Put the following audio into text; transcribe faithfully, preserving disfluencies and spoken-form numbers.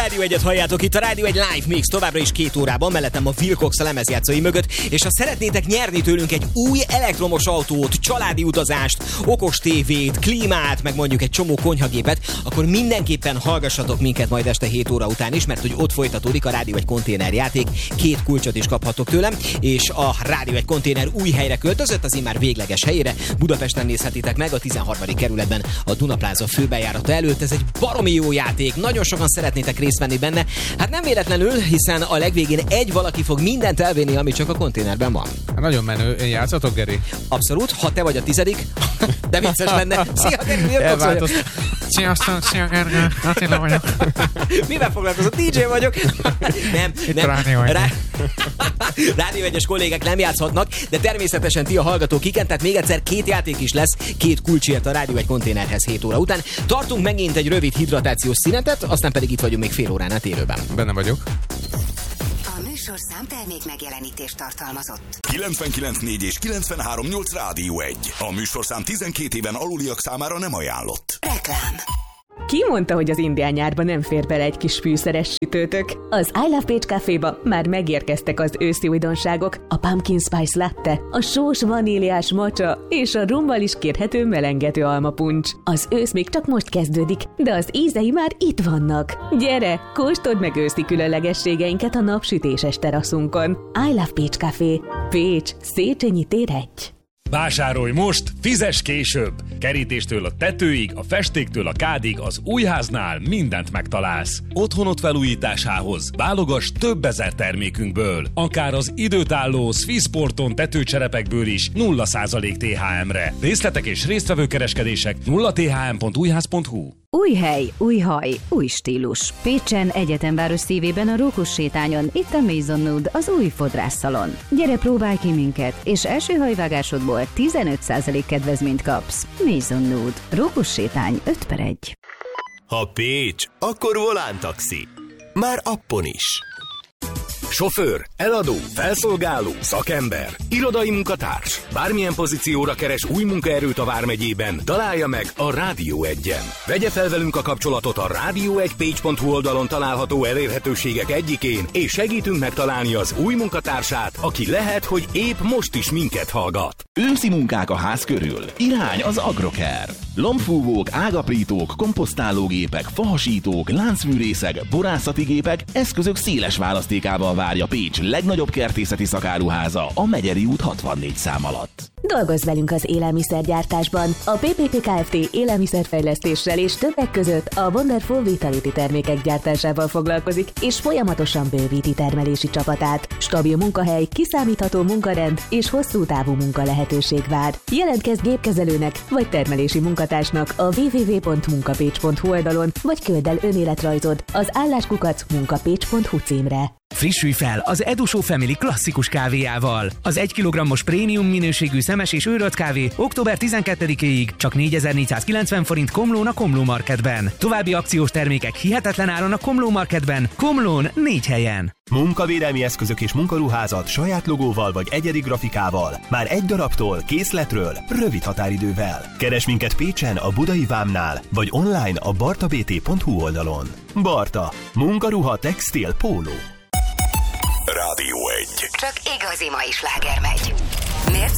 Rádió egyet halljátok, itt a Rádió egy Live Mix, továbbra is két órában, mellettem a Wilcox a lemezjátszói mögött, és ha szeretnétek nyerni tőlünk egy új elektromos autót, családi utazást, okos tévét, klímát, meg mondjuk egy csomó konyhagépet, akkor mindenképpen hallgassatok minket majd este hét óra után is, mert hogy ott folytatódik a Rádió egy konténerjáték, két kulcsot is kaphatok tőlem, és a Rádió egy konténer új helyre költözött, az immár végleges helyére. Budapesten nézhetitek meg a tizenharmadik kerületben a Dunapláza főbejárata előtt. Ez egy baromi jó játék, nagyon sokan szeretnétek részt venni benne. Hát nem véletlenül, hiszen a legvégén egy valaki fog mindent elvinni, ami csak a konténerben van. Nagyon menő. Én játszatok, Geri? Abszolút, ha te vagy a tizedik, de vicces lenne. Szia, Geri, miért vagyok? Sziasztok, szia, Gergő, Attila vagyok. Mivel foglalkozol? dé dzsé vagyok. Nem, nem. Rádió egy. Rá... Rádió egyes kollégák nem játszhatnak, de természetesen ti a hallgatók igen, tehát még egyszer két játék is lesz, két kulcsért a Rádió egy konténerhez hét óra után. Tartunk megint egy rövid hidratációs szünetet, aztán pedig itt vagyunk még fél órán át élőben. Benne vagyok. A műsorszám termék megjelenítést tartalmazott. kilencvenkilenc négy és kilencvenhárom nyolc Rádió egy. A műsorszám tizenkét éven aluliak számára nem ajánlott. Reklám. Ki mondta, hogy az indián nyárba nem fér bele egy kis fűszeres sütőtök? Az I Love Pécs Caféba már megérkeztek az őszi újdonságok, a Pumpkin Spice Latte, a sós vaníliás matcha és a rummal is kérhető melengető almapuncs. Az ősz még csak most kezdődik, de az ízei már itt vannak. Gyere, kóstold meg őszi különlegességeinket a napsütéses teraszunkon. I Love Pécs Café. Pécs, Széchenyi tér egy. Vásárolj most, fizess később! Kerítéstől a tetőig, a festéktől a kádig, az újháznál mindent megtalálsz. Otthonod felújításához válogass több ezer termékünkből. Akár az időtálló Swissporton tetőcserepekből is nulla százalék té há emre. Részletek és résztvevő kereskedések nulla t h m pont újház pont h u. Új hely, új haj, új stílus. Pécsen, egyetemváros szívében a Rókus sétányon, itt a Maison Nude, az új fodrásszalon. Gyere, próbálj ki minket, és első hajvágásodból tizenöt százalék kedvezményt kapsz. Maison Nude. Rókus sétány öt per egy. Ha Pécs, akkor Volán taxi. Már appon is. Sofőr, eladó, felszolgáló, szakember, irodai munkatárs. Bármilyen pozícióra keres új munkaerőt a Vármegyében, találja meg a Rádió egyen. Vegye fel velünk a kapcsolatot a rádió egy pécs pont hu oldalon található elérhetőségek egyikén, és segítünk megtalálni az új munkatársát, aki lehet, hogy épp most is minket hallgat. Őszi munkák a ház körül. Irány az Agrocare. Lombfúvók, ágaprítók, komposztálógépek, fahasítók, láncfűrészek, borászati gépek, eszközök széles választékával várja Pécs legnagyobb kertészeti szakáruháza a Megyeri út hatvannégy szám alatt. Dolgozz velünk az élelmiszergyártásban. A pé pé pé Kft. Élelmiszerfejlesztéssel és többek között a Wonderful Vitality termékek gyártásával foglalkozik, és folyamatosan bővíti termelési csapatát. Stabil munkahely, kiszámítható munkarend és hosszú távú munka lehetőség vár. Jelentkezz gépkezelőnek vagy termelési munkatársnak a double-u double-u double-u pont munkapécs pont hu oldalon, vagy küldd el önéletrajzod az álláskukac munkapécs pont hu címre. Frissülj fel az Edusó Family klasszikus kávéjával. Az egy kilogrammos prémium minőségű szemes és őrölt kávé október tizenkettedikéig csak négyezer-négyszázkilencven forint Komlón a Komló Marketben. További akciós termékek hihetetlen áron a Komló Marketben, Komlón négy helyen. Munkavédelmi eszközök és munkaruházat saját logóval vagy egyedi grafikával. Már egy darabtól, készletről, rövid határidővel. Keres minket Pécsen a Budai Vámnál, vagy online a barta bé té pont hu oldalon. Barta. Munkaruha, textil, póló. Rádió egy. Csak igazi mai sláger megy. Mérc